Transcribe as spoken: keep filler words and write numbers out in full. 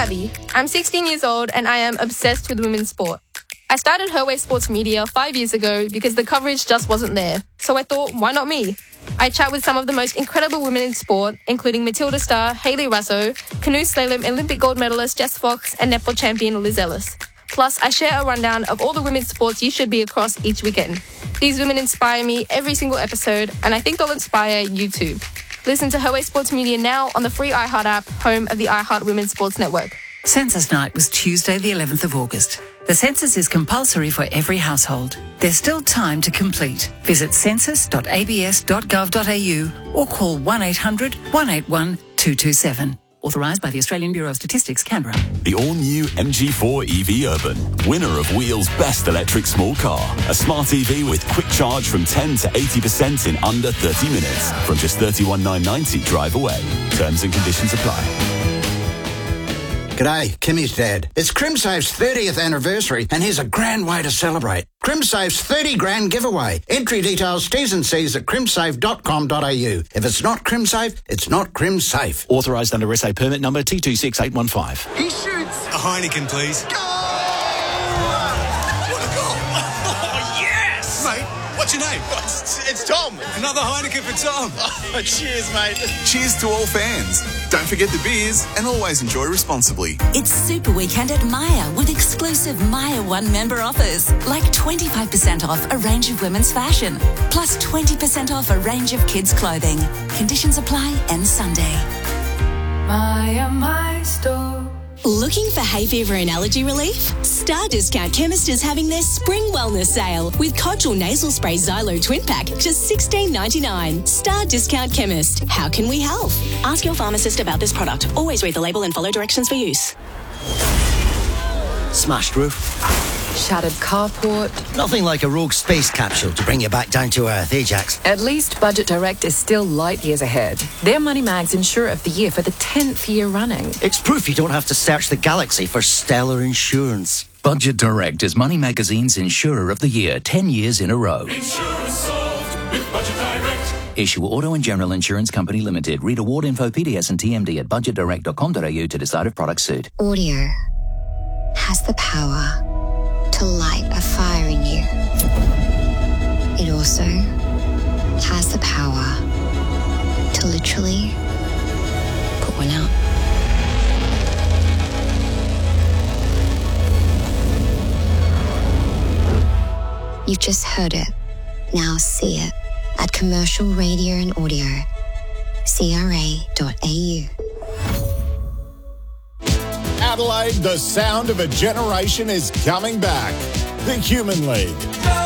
Abby. I'm sixteen years old and I am obsessed with women's sport. I started Her Way Sports Media five years ago because the coverage just wasn't there. So I thought, why not me? I chat with some of the most incredible women in sport, including Matilda star Hayley Raso, canoe slalom Olympic gold medalist Jess Fox, and netball champion Liz Ellis. Plus, I share a rundown of all the women's sports you should be across each weekend. These women inspire me every single episode, and I think they'll inspire you too. Listen to Her Way Sports Media now on the free iHeart app, home of the iHeart Women's Sports Network. Census night was Tuesday the eleventh of August. The census is compulsory for every household. There's still time to complete. Visit census dot a b s dot gov dot a u or call one eight hundred, one eight one, two two seven. Authorised by the Australian Bureau of Statistics, Canberra. The all-new M G four E V Urban, winner of Wheel's Best Electric Small Car. A smart E V with quick charge from ten to eighty percent in under thirty minutes. From just thirty-one thousand nine hundred ninety drive away. Terms and conditions apply. G'day, Kimmy's dad. It's CrimSafe's thirtieth anniversary and here's a grand way to celebrate. CrimSafe's thirty grand giveaway. Entry details, T's and C's at crimsafe dot com dot a u. If it's not CrimSafe, it's not CrimSafe. Authorised under S A permit number T two six eight one five. He shoots! A Heineken, please. Goal! What a goal! Oh, yes! Mate, what's your name? It's, it's Tom. Another Heineken for Tom. Oh, cheers, mate. Cheers to all fans. Don't forget the beers and always enjoy responsibly. It's Super Weekend at Myer with exclusive Myer One member offers, like twenty-five percent off a range of women's fashion, plus twenty percent off a range of kids' clothing. Conditions apply end Sunday. Myer, my store. Looking for hay fever and allergy relief? Star Discount Chemist is having their spring wellness sale with Codgel Nasal Spray Xylo Twin Pack, just sixteen ninety-nine. Star Discount Chemist. How can we help? Ask your pharmacist about this product. Always read the label and follow directions for use. Smashed roof. Shattered carport. Nothing like a rogue space capsule to bring you back down to earth, Ajax. At least Budget Direct is still light years ahead. They're Moneymags Insurer of the Year for the tenth year running. It's proof you don't have to search the galaxy for stellar insurance. Budget Direct is Money Magazine's Insurer of the Year, ten years in a row. Insurance solved with Budget Direct. Issue Auto and General Insurance Company Limited. Read award info, P D S and T M D at budget direct dot com dot a u to decide if products suit. Audio has the power to light a fire in you. It also has the power to literally put one out. You've just heard it. Now see it at Commercial Radio and Audio, C R A dot A U. Adelaide, the sound of a generation is coming back. The Human League.